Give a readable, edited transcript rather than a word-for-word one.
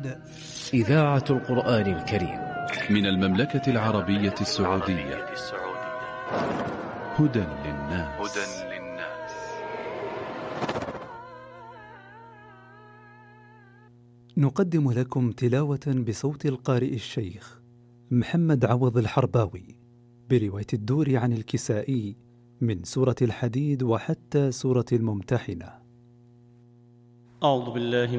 إذاعة القرآن الكريم من المملكة العربية السعودية. هدى للناس. نقدم لكم تلاوة بصوت القارئ الشيخ محمد عوض الحرباوي برواية الدور عن الكسائي من سورة الحديد وحتى سورة الممتحنة. أعوذ بالله